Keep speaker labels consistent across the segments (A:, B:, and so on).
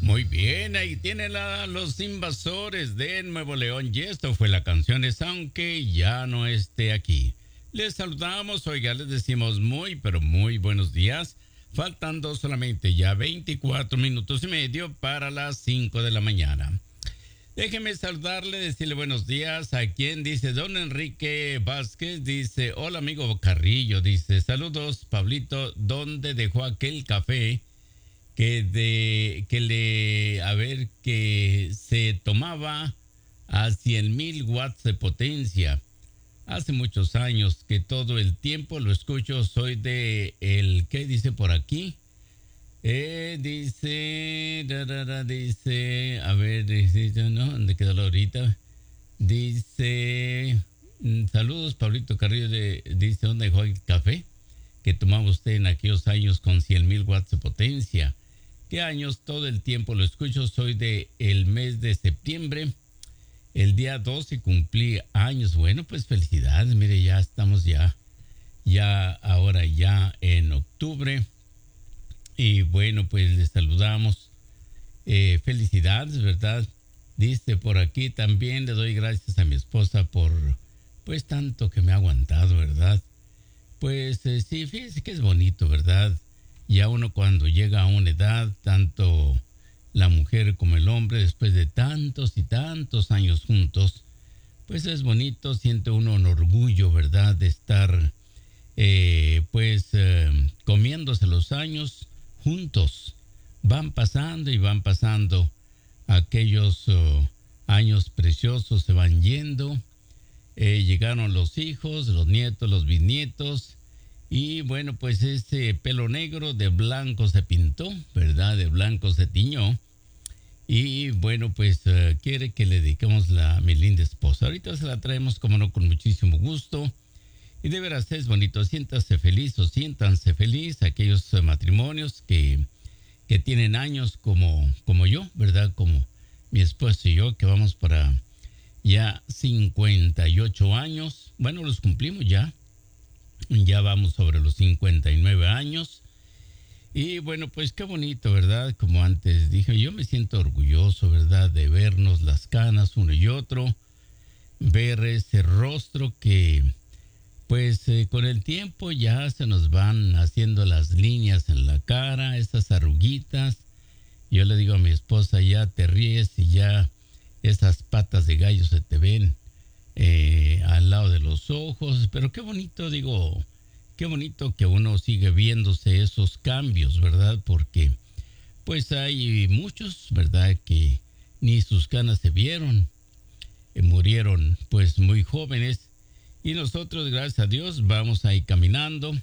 A: Muy bien, ahí tienen los invasores de Nuevo León y esto fue la canción es Aunque ya no esté aquí. Les saludamos, oiga, les decimos muy, pero muy buenos días. Faltando solamente ya 24 minutos y medio para las 5 de la mañana. Déjeme saludarle, decirle buenos días a quien dice don Enrique Vázquez, dice hola amigo Carrillo, dice saludos Pablito, ¿dónde dejó aquel café que se tomaba a 100,000 watts de potencia? Hace muchos años que todo el tiempo lo escucho, soy de el, ¿qué dice por aquí? Dice, a ver, dice, ¿no? ¿Dónde quedó la ahorita? Dice, saludos, Pablito Carrillo, dice, ¿dónde dejó el café que tomaba usted en aquellos años con 100,000 watts de potencia? ¿Qué años? Todo el tiempo lo escucho, soy de el mes de septiembre, el día 12 cumplí años. Bueno, pues felicidades, mire, ya estamos ahora ya en octubre. Y bueno, pues les saludamos. Felicidades, ¿verdad? Dice por aquí también le doy gracias a mi esposa por pues tanto que me ha aguantado, ¿verdad? Pues sí, fíjese que es bonito, ¿verdad? Ya uno cuando llega a una edad, tanto la mujer como el hombre, después de tantos y tantos años juntos, pues es bonito, siente uno un orgullo, ¿verdad? De estar comiéndose los años juntos. Van pasando y van pasando aquellos años preciosos, se van yendo. Llegaron los hijos, los nietos, los bisnietos. Y bueno, pues ese pelo negro de blanco se pintó, ¿verdad? De blanco se tiñó. Y bueno, pues quiere que le dediquemos mi linda esposa. Ahorita se la traemos, como no, con muchísimo gusto. Y de veras es bonito, siéntase feliz o siéntanse feliz aquellos matrimonios que tienen años como yo, ¿verdad? Como mi esposo y yo, que vamos para ya 58 años. Bueno, los cumplimos ya. Ya vamos sobre los 59 años. Y bueno, pues qué bonito, ¿verdad? Como antes dije, yo me siento orgulloso, ¿verdad? De vernos las canas uno y otro. Ver ese rostro que pues con el tiempo ya se nos van haciendo las líneas en la cara, esas arruguitas. Yo le digo a mi esposa, ya te ríes y ya esas patas de gallo se te ven al lado de los ojos. Pero qué bonito, digo, qué bonito que uno sigue viéndose esos cambios, ¿verdad? Porque pues hay muchos, ¿verdad? Que ni sus canas se vieron, murieron pues muy jóvenes. Y nosotros, gracias a Dios, vamos ahí caminando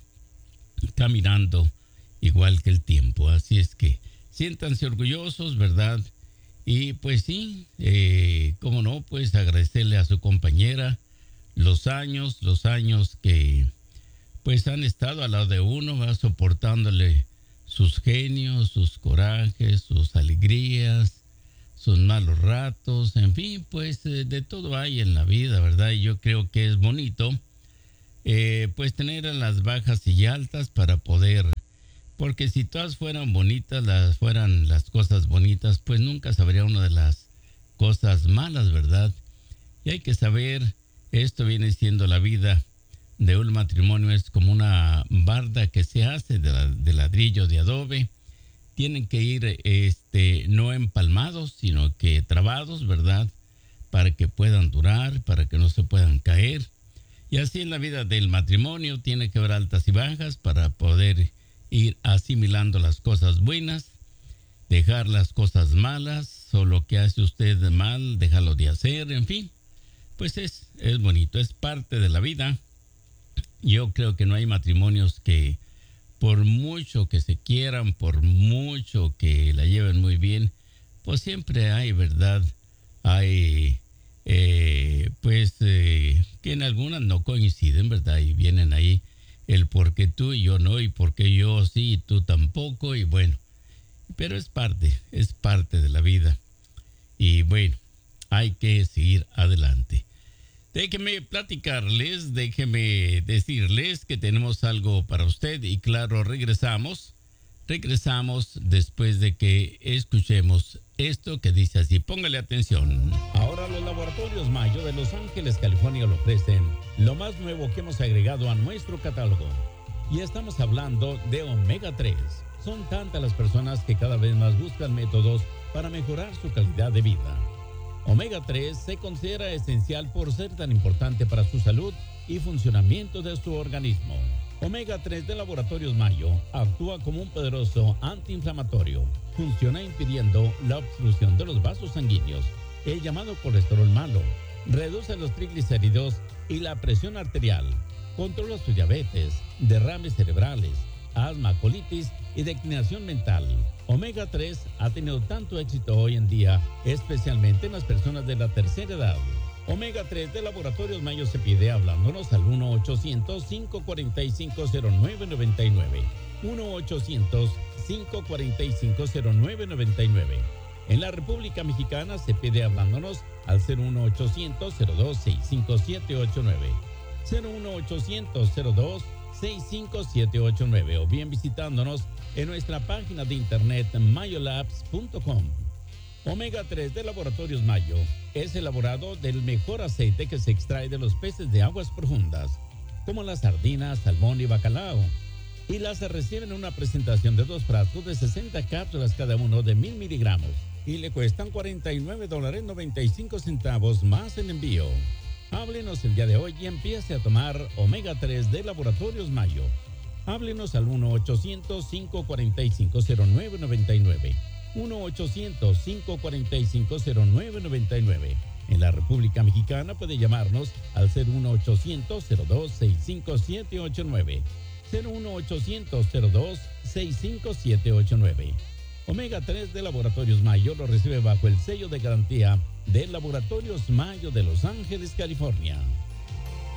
A: igual que el tiempo. Así es que siéntanse orgullosos, ¿verdad? Y pues sí, cómo no, pues agradecerle a su compañera los años que pues han estado al lado de uno, ¿verdad? Soportándole sus genios, sus corajes, sus alegrías, sus malos ratos, en fin, pues de todo hay en la vida, ¿verdad? Y yo creo que es bonito, pues tener las bajas y altas para poder, porque si todas fueran bonitas, fueran las cosas bonitas, pues nunca sabría uno de las cosas malas, ¿verdad? Y hay que saber, esto viene siendo la vida de un matrimonio, es como una barda que se hace de ladrillo de adobe. Tienen que ir no empalmados, sino que trabados, ¿verdad? Para que puedan durar, para que no se puedan caer. Y así en la vida del matrimonio tiene que haber altas y bajas para poder ir asimilando las cosas buenas, dejar las cosas malas, o lo que hace usted de mal, dejarlo de hacer, en fin. Pues es bonito, es parte de la vida. Yo creo que no hay matrimonios que por mucho que se quieran, por mucho que la lleven muy bien, pues siempre hay, ¿verdad? Hay, que en algunas no coinciden, ¿verdad? Y vienen ahí el por qué tú y yo no, y por qué yo sí y tú tampoco, y bueno, pero es parte de la vida. Y bueno, hay que seguir adelante. Déjenme platicarles, déjenme decirles que tenemos algo para usted y claro, regresamos Regresamos después de que escuchemos esto que dice así. Póngale atención. Ahora los laboratorios Mayo de Los Ángeles, California le ofrecen lo más nuevo que hemos agregado a nuestro catálogo. Y estamos hablando de Omega 3. Son tantas las personas que cada vez más buscan métodos para mejorar su calidad de vida. Omega 3 se considera esencial por ser tan importante para su salud y funcionamiento de su organismo. Omega 3 de Laboratorios Mayo actúa como un poderoso antiinflamatorio. Funciona impidiendo la obstrucción de los vasos sanguíneos, el llamado colesterol malo. Reduce los triglicéridos y la presión arterial. Controla su diabetes, derrames cerebrales, asma, colitis y declinación mental. Omega 3 ha tenido tanto éxito hoy en día, especialmente en las personas de la tercera edad. Omega 3 de Laboratorios Mayo se pide hablándonos al 1-800-545-0999. 1-800-545-0999. En la República Mexicana se pide hablándonos al 01800-02-65789. 01800-02-65789 o bien visitándonos en nuestra página de internet mayolabs.com. Omega 3 de Laboratorios Mayo es elaborado del mejor aceite que se extrae de los peces de aguas profundas, como las sardinas, salmón y bacalao. Y las reciben en una presentación de 2 frascos de 60 cápsulas cada uno de 1000 miligramos. Y le cuestan $49.95 más en envío. Háblenos el día de hoy y empiece a tomar Omega 3 de Laboratorios Mayo. Háblenos al 1-800-545-0999. 1-800-545-0999. En la República Mexicana puede llamarnos al 01800-02-65789. 01800-02-65789. Omega 3 de Laboratorios Mayo lo recibe bajo el sello de garantía de Laboratorios Mayo de Los Ángeles, California.